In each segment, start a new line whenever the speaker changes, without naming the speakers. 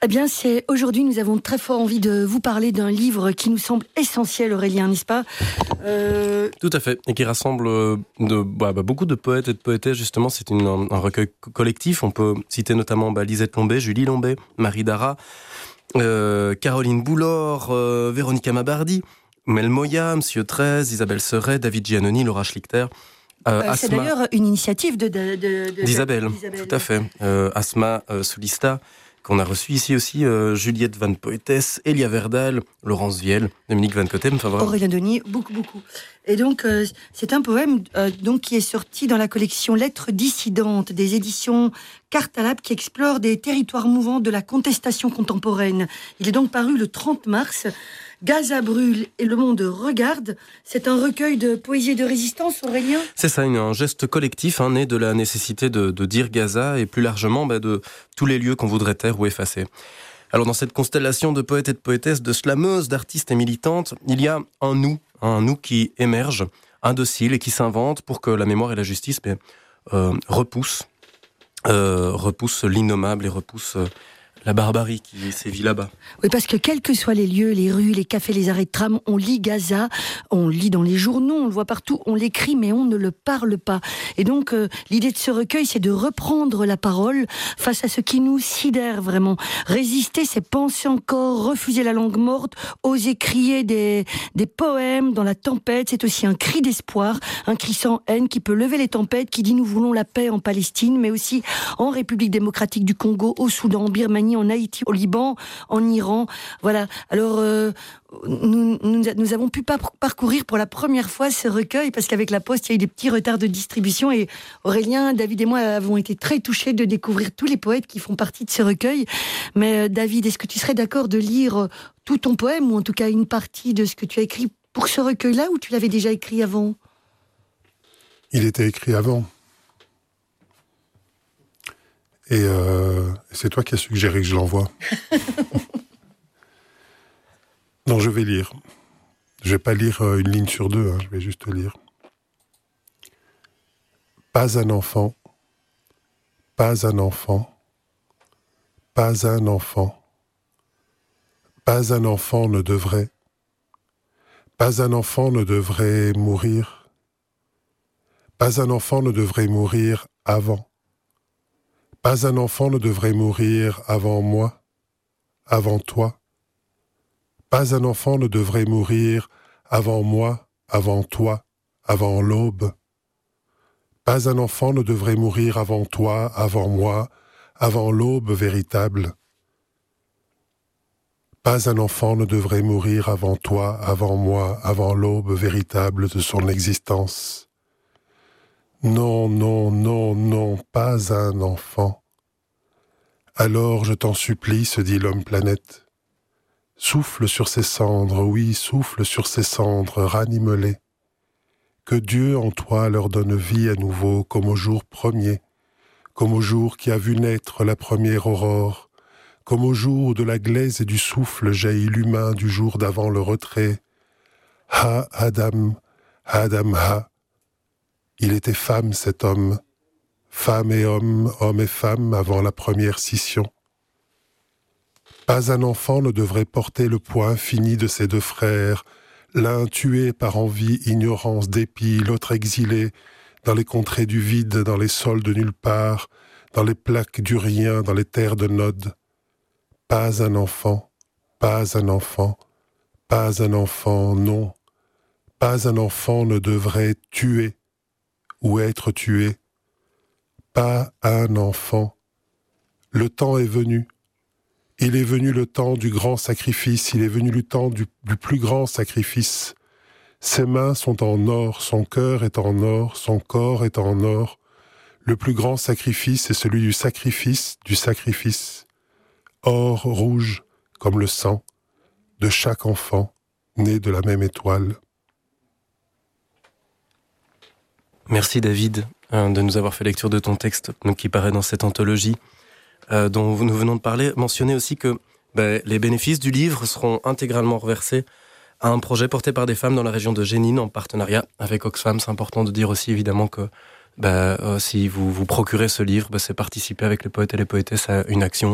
Eh bien, aujourd'hui, nous avons très fort envie de vous parler d'un livre qui nous semble essentiel, Aurélien, n'est-ce pas ?
Tout à fait, et qui rassemble beaucoup de poètes et de poétesses, justement. C'est un recueil collectif. On peut citer notamment Lisette Lombé, Julie Lombé, Marie Dara, Caroline Boulor, Véronica Mabardi, Mel Moya, Monsieur 13, Isabelle Seret, David Giannoni, Laura Schlichter.
C'est d'ailleurs une initiative
d'Isabelle, tout à fait. Asma Soulista, qu'on a reçu ici aussi, Juliette Van Poetes, Elia Verdal, Laurence Viel, Dominique Van Cotem, enfin voilà.
Aurélien Denis, beaucoup. Et donc, c'est un poème qui est sorti dans la collection Lettres dissidentes des éditions Cartalab, qui explore des territoires mouvants de la contestation contemporaine. Il est donc paru le 30 mars. Gaza brûle et le monde regarde. C'est un recueil de poésie et de résistance, Aurélien ?
C'est ça, un geste collectif né de la nécessité de dire Gaza et plus largement de tous les lieux qu'on voudrait taire ou effacer. Alors dans cette constellation de poètes et de poétesses, de slameuses, d'artistes et militantes, il y a un nous qui émerge, indocile et qui s'invente pour que la mémoire et la justice repoussent l'innommable et repoussent la barbarie qui sévit là-bas.
Oui, parce que quels que soient les lieux, les rues, les cafés, les arrêts de tram, on lit Gaza, on le lit dans les journaux, on le voit partout, on l'écrit, mais on ne le parle pas. Et donc, l'idée de ce recueil, c'est de reprendre la parole face à ce qui nous sidère vraiment. Résister, c'est penser encore, refuser la langue morte, oser crier des poèmes dans la tempête. C'est aussi un cri d'espoir, un cri sans haine qui peut lever les tempêtes, qui dit nous voulons la paix en Palestine, mais aussi en République démocratique du Congo, au Soudan, en Birmanie, en Haïti, au Liban, en Iran. Voilà. Alors, nous avons pu parcourir pour la première fois ce recueil parce qu'avec la Poste, il y a eu des petits retards de distribution et Aurélien, David et moi avons été très touchés de découvrir tous les poètes qui font partie de ce recueil. Mais David, est-ce que tu serais d'accord de lire tout ton poème ou en tout cas une partie de ce que tu as écrit pour ce recueil-là ou tu l'avais déjà écrit avant ?
Il était écrit avant. Et c'est toi qui as suggéré que je l'envoie. Non, je vais lire. Je vais pas lire une ligne sur deux, je vais juste lire. Pas un enfant, pas un enfant, pas un enfant, pas un enfant ne devrait, pas un enfant ne devrait mourir, pas un enfant ne devrait mourir avant. Pas un enfant ne devrait mourir avant moi, avant toi. Pas un enfant ne devrait mourir avant moi, avant toi, avant l'aube. Pas un enfant ne devrait mourir avant toi, avant moi, avant l'aube véritable. Pas un enfant ne devrait mourir avant toi, avant moi, avant l'aube véritable de son existence. Non, non, non, non, pas un enfant. Alors je t'en supplie, se dit l'homme-planète. Souffle sur ces cendres, oui, souffle sur ces cendres, ranime-les. Que Dieu en toi leur donne vie à nouveau, comme au jour premier, comme au jour qui a vu naître la première aurore, comme au jour où de la glaise et du souffle jaillit l'humain du jour d'avant le retrait. Ha, Adam, Adam, ha. Il était femme, cet homme, femme et homme et femme avant la première scission. Pas un enfant ne devrait porter le poids infini de ses deux frères, l'un tué par envie, ignorance, dépit, l'autre exilé dans les contrées du vide, dans les sols de nulle part, dans les plaques du rien, dans les terres de Nod. Pas un enfant, pas un enfant, pas un enfant, non. Pas un enfant ne devrait tuer ou être tué. Pas un enfant. Le temps est venu. Il est venu le temps du grand sacrifice, il est venu le temps du plus grand sacrifice. Ses mains sont en or, son cœur est en or, son corps est en or. Le plus grand sacrifice est celui du sacrifice, or rouge comme le sang de chaque enfant né de la même étoile.
Merci David de nous avoir fait lecture de ton texte qui paraît dans cette anthologie dont nous venons de parler. Mentionnez aussi que les bénéfices du livre seront intégralement reversés à un projet porté par des femmes dans la région de Génine en partenariat avec Oxfam. C'est important de dire aussi évidemment que si vous procurez ce livre, c'est participer avec les poètes et les poétesses à une action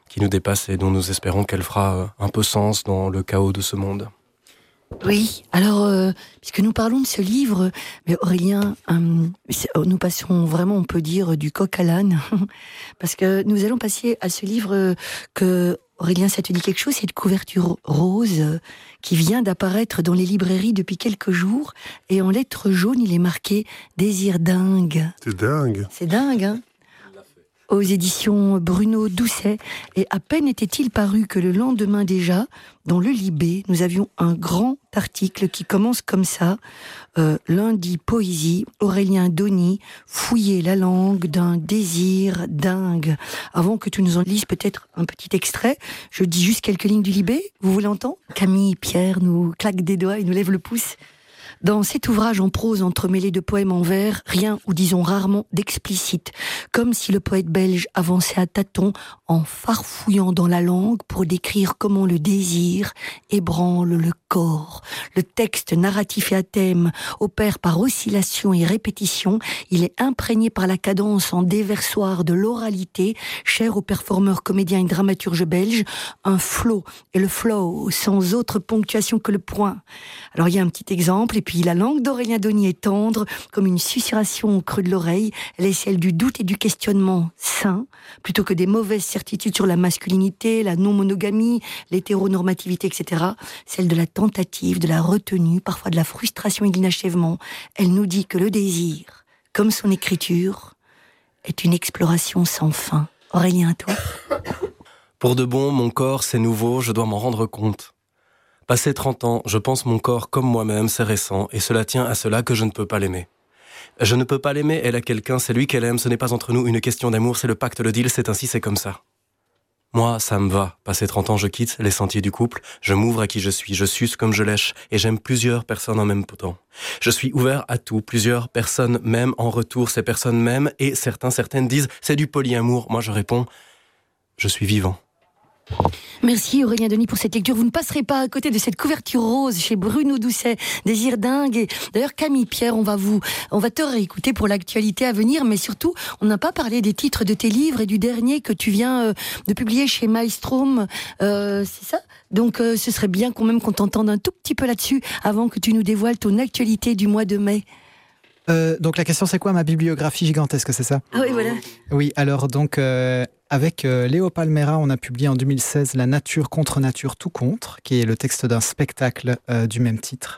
qui nous dépasse et dont nous espérons qu'elle fera un peu sens dans le chaos de ce monde.
Oui, alors, puisque nous parlons de ce livre, mais Aurélien, nous passons vraiment, on peut dire, du coq à l'âne, parce que nous allons passer à ce livre que, Aurélien, ça te dit quelque chose, cette couverture rose qui vient d'apparaître dans les librairies depuis quelques jours, et en lettres jaunes, il est marqué « Désir dingue ».
C'est dingue.
C'est dingue, hein ? Aux éditions Bruno Doucet. Et à peine était-il paru que le lendemain déjà, dans le Libé, nous avions un grand article qui commence comme ça. Lundi poésie, Aurélien Dony, fouiller la langue d'un désir dingue. Avant que tu nous en lises peut-être un petit extrait, je dis juste quelques lignes du Libé. Vous voulez entendre ? Camille Pierre nous claque des doigts et nous lève le pouce. Dans cet ouvrage en prose entremêlé de poèmes en vers, rien, ou disons rarement, d'explicite, comme si le poète belge avançait à tâtons en farfouillant dans la langue pour décrire comment le désir ébranle le corps. Le texte narratif et à thème opère par oscillation et répétition. Il est imprégné par la cadence en déversoir de l'oralité, cher aux performeurs comédiens et dramaturges belges, un flow, et le flow sans autre ponctuation que le point. Alors il y a un petit exemple, et puis la langue d'Aurélien Dony est tendre, comme une susurration au creux de l'oreille. Elle est celle du doute et du questionnement sain, plutôt que des mauvaises certitudes sur la masculinité, la non-monogamie, l'hétéronormativité, etc. Celle de la tentative, de la retenue, parfois de la frustration et de l'inachèvement. Elle nous dit que le désir, comme son écriture, est une exploration sans fin. Aurélien, toi ?
Pour de bon, mon corps, c'est nouveau, je dois m'en rendre compte. Passé 30 ans, je pense mon corps comme moi-même, c'est récent, et cela tient à cela que je ne peux pas l'aimer. Je ne peux pas l'aimer, elle a quelqu'un, c'est lui qu'elle aime, ce n'est pas entre nous une question d'amour, c'est le pacte, le deal, c'est ainsi, c'est comme ça. Moi, ça me va. Passé 30 ans, je quitte les sentiers du couple, je m'ouvre à qui je suis, je suce comme je lèche, et j'aime plusieurs personnes en même temps. Je suis ouvert à tout, plusieurs personnes m'aiment en retour, ces personnes m'aiment, et certaines disent, c'est du polyamour. Moi, je réponds, je suis vivant.
Merci Aurélien Dony pour cette lecture. Vous ne passerez pas à côté de cette couverture rose chez Bruno Doucet, Désir dingue. Et d'ailleurs Camille Pierre, on va te réécouter pour l'actualité à venir, mais surtout on n'a pas parlé des titres de tes livres et du dernier que tu viens de publier chez Maelstrom, c'est ça ? Donc ce serait bien quand même qu'on t'entende un tout petit peu là-dessus avant que tu nous dévoiles ton actualité du mois de mai.
Donc la question c'est quoi, ma bibliographie gigantesque, c'est ça ?
Ah oui, voilà.
Oui, alors donc avec Léo Palmera, on a publié en 2016 La nature contre nature tout contre, qui est le texte d'un spectacle du même titre.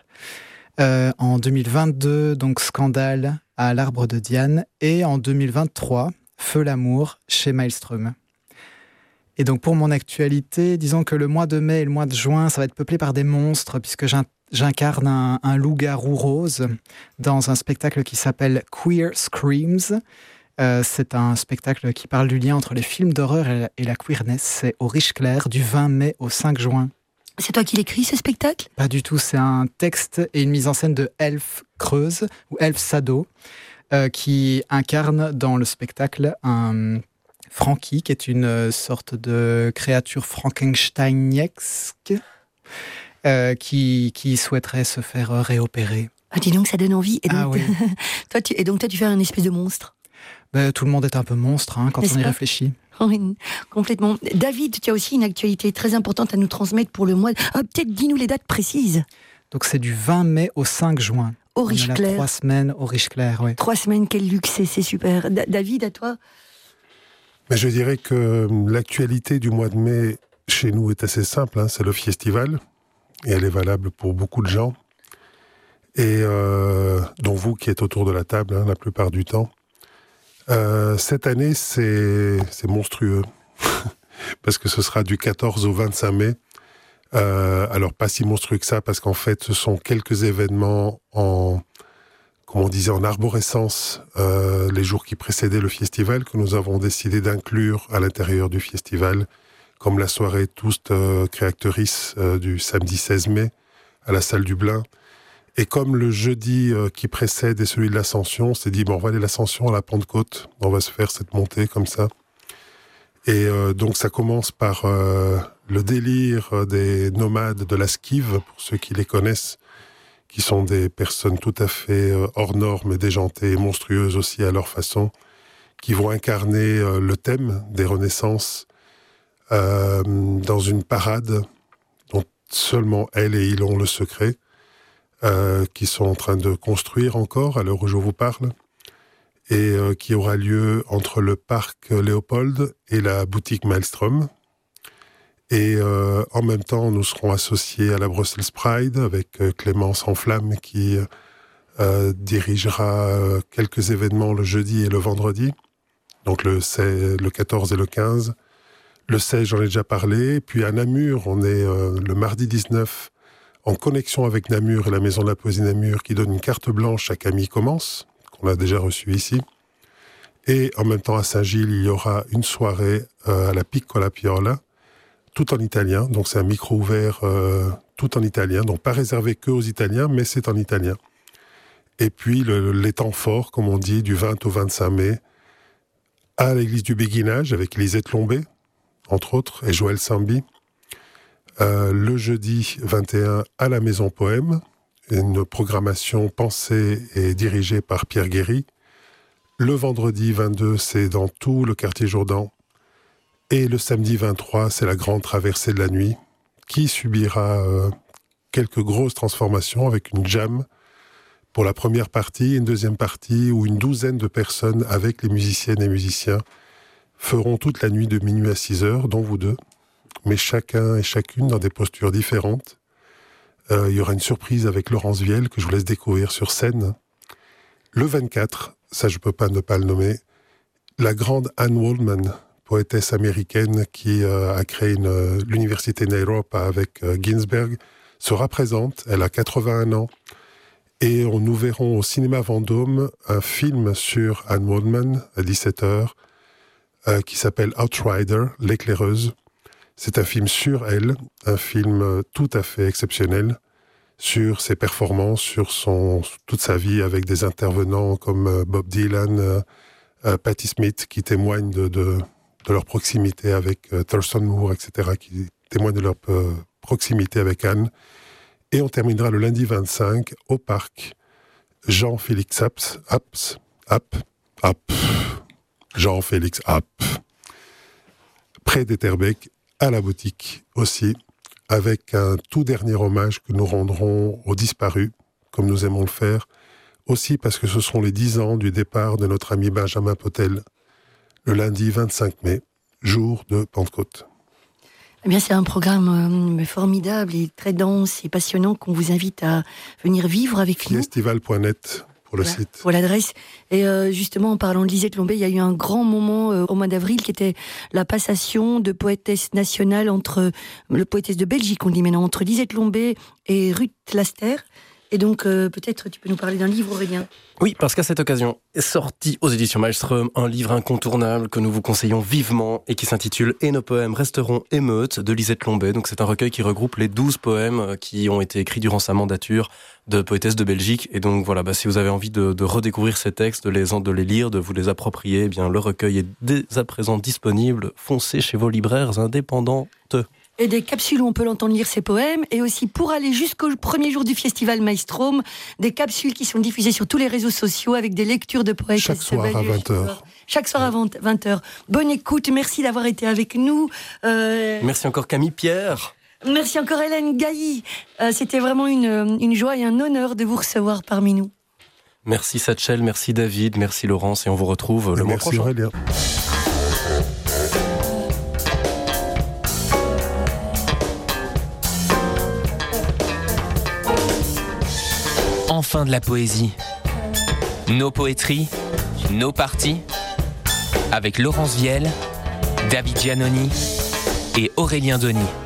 En 2022, donc Scandale à l'Arbre de Diane, et en 2023, Feu l'amour chez Maelstrom. Et donc pour mon actualité, disons que le mois de mai et le mois de juin, ça va être peuplé par des monstres, puisque j'incarne un loup-garou rose dans un spectacle qui s'appelle Queer Screams. C'est un spectacle qui parle du lien entre les films d'horreur et la queerness. C'est au Riche-Clair du 20 mai au 5 juin.
C'est toi qui l'écris, ce spectacle ?
Pas du tout, c'est un texte et une mise en scène de Elf Creuse, ou Elf Sado, qui incarne dans le spectacle un Frankie, qui est une sorte de créature frankensteinesque, qui souhaiterait se faire réopérer.
Ah, dis donc, ça donne envie. Et donc,
ah oui.
toi, tu fais un espèce de monstre.
Tout le monde est un peu monstre quand on y réfléchit.
Oui, complètement. David, tu as aussi une actualité très importante à nous transmettre pour le mois. Peut-être dis-nous les dates précises.
Donc c'est du 20 mai au 5 juin.
Au Riche-Clair.
3 semaines au Riche-Clair, oui.
3 semaines, quel luxe, c'est super. David, à toi ?
Mais je dirais que l'actualité du mois de mai chez nous est assez simple. C'est le Fiestival. Et elle est valable pour beaucoup de gens. Et dont vous qui êtes autour de la table la plupart du temps. Cette année, c'est monstrueux. Parce que ce sera du 14 au 25 mai. Alors, pas si monstrueux que ça, parce qu'en fait, ce sont quelques événements en arborescence, les jours qui précédaient le festival, que nous avons décidé d'inclure à l'intérieur du festival, comme la soirée Tous Créatrices du samedi 16 mai, à la salle du Blin. Et comme le jeudi qui précède est celui de l'Ascension, on s'est dit, on va aller l'Ascension à la Pentecôte, on va se faire cette montée comme ça. Et donc ça commence par le délire des nomades de la Skive, pour ceux qui les connaissent, qui sont des personnes tout à fait hors normes et déjantées et monstrueuses aussi à leur façon, qui vont incarner le thème des renaissances dans une parade dont seulement elle et ils ont le secret, qui sont en train de construire encore à l'heure où je vous parle, et qui aura lieu entre le parc Léopold et la boutique Maelstrom. Et en même temps, nous serons associés à la Brussels Pride avec Clémence Enflamme qui dirigera quelques événements le jeudi et le vendredi, donc le 14 et le 15. Le 16, j'en ai déjà parlé. Puis à Namur, on est le mardi 19 en connexion avec Namur et la Maison de la Poésie Namur qui donne une carte blanche à Camille Commence, qu'on a déjà reçue ici. Et en même temps à Saint-Gilles, il y aura une soirée à la Piccola Piola, tout en italien. Donc c'est un micro ouvert tout en italien, donc pas réservé que aux Italiens, mais c'est en italien. Et puis les temps forts, comme on dit, du 20 au 25 mai, à l'église du Béguinage avec Lisette Lombé, entre autres, et Joël Sambi. Le jeudi 21 à la Maison Poème, une programmation pensée et dirigée par Pierre Guéry. Le vendredi 22, c'est dans tout le quartier Jourdan. Et le samedi 23, c'est la grande traversée de la nuit, qui subira quelques grosses transformations avec une jam pour la première partie, une deuxième partie où une douzaine de personnes avec les musiciennes et musiciens feront toute la nuit de minuit à 6 heures, dont vous deux, mais chacun et chacune dans des postures différentes. Il y aura une surprise avec Laurence Viel que je vous laisse découvrir sur scène. Le 24, ça je peux pas ne pas le nommer, la grande Anne Waldman, poétesse américaine qui a créé l'université Nairobi avec Ginsberg, sera présente. Elle a 81 ans. Et nous verrons au cinéma Vendôme un film sur Anne Waldman à 17h qui s'appelle Outrider, l'éclaireuse. C'est un film sur elle, un film tout à fait exceptionnel sur ses performances, sur toute sa vie avec des intervenants comme Bob Dylan, Patti Smith qui témoignent de leur proximité avec Thurston Moore, etc., qui témoignent de leur proximité avec Anne. Et on terminera le lundi 25 au parc Jean-Félix Jean-Félix App, près d'Etterbeek, à la boutique aussi, avec un tout dernier hommage que nous rendrons aux disparus, comme nous aimons le faire, aussi parce que ce seront les 10 ans du départ de notre ami Benjamin Potel, le lundi 25 mai, jour de Pentecôte.
Eh bien, c'est un programme formidable et très dense et passionnant qu'on vous invite à venir vivre avec nous.
Festival.net pour le site.
Pour l'adresse. Et justement, en parlant de Lisette Lombé, il y a eu un grand moment au mois d'avril qui était la passation de poétesse nationale entre le poétesse de Belgique, on dit maintenant, entre Lisette Lombé et Ruth Laster. Et donc, peut-être tu peux nous parler d'un livre, Aurélien.
Oui, parce qu'à cette occasion est sorti aux éditions Maelstrom un livre incontournable que nous vous conseillons vivement et qui s'intitule « Et nos poèmes resteront émeutes » de Lisette Lombé. Donc c'est un recueil qui regroupe les 12 poèmes qui ont été écrits durant sa mandature de poétesse de Belgique. Et donc voilà, si vous avez envie de redécouvrir ces textes, de les lire, de vous les approprier, eh bien le recueil est dès à présent disponible. Foncez chez vos libraires indépendantes.
Et des capsules où on peut l'entendre lire ses poèmes, et aussi pour aller jusqu'au premier jour du festival Maelstrom, des capsules qui sont diffusées sur tous les réseaux sociaux avec des lectures de poètes.
Chaque soir à 20h.
Chaque soir à 20h. Bonne écoute, merci d'avoir été avec nous.
Merci encore Camille Pierre.
Merci encore Hélène Gailly. C'était vraiment une joie et un honneur de vous recevoir parmi nous.
Merci Satchel, merci David, merci Laurence, et on vous retrouve le mois prochain.
Merci Aurélien.
Enfin de la poésie. Nos poétries, nos parties, avec Laurence Viel, David Giannoni et Aurélien Denis.